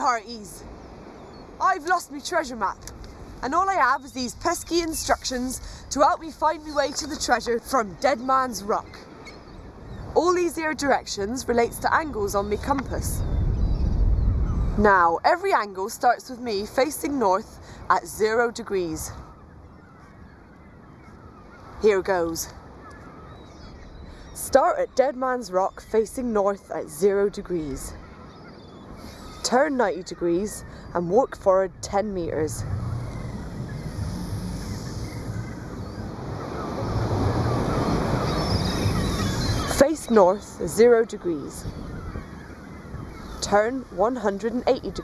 hearties! I've lost my treasure map, and all I have is these pesky instructions to help me find my way to the treasure from Dead Man's Rock. All these here directions relates to angles on my compass. Now, every angle starts with me facing north at 0 degrees. Here goes. Start at Dead Man's Rock facing north at 0 degrees. Turn 90 degrees and walk forward 10 metres. Face north 0 degrees. Turn 180 degrees.